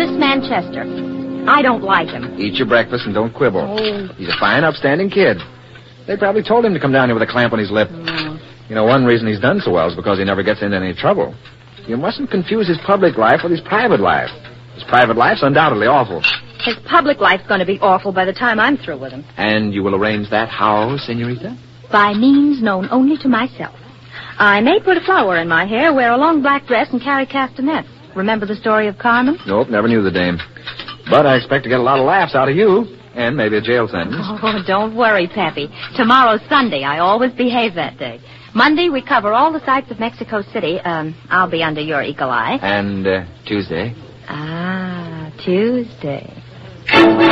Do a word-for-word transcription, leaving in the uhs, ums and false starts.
this man Chester. I don't like him. Eat your breakfast and don't quibble. Oh. He's a fine, upstanding kid. They probably told him to come down here with a clamp on his lip. Mm. You know, one reason he's done so well is because he never gets into any trouble. You mustn't confuse his public life with his private life. His private life's undoubtedly awful. His public life's going to be awful by the time I'm through with him. And you will arrange that how, senorita? By means known only to myself. I may put a flower in my hair, wear a long black dress, and carry castanets. Remember the story of Carmen? Nope, never knew the dame. But I expect to get a lot of laughs out of you, and maybe a jail sentence. Oh, don't worry, Pappy. Tomorrow's Sunday. I always behave that day. Monday, we cover all the sights of Mexico City. Um, I'll be under your eagle eye. And uh, Tuesday? Ah, Tuesday.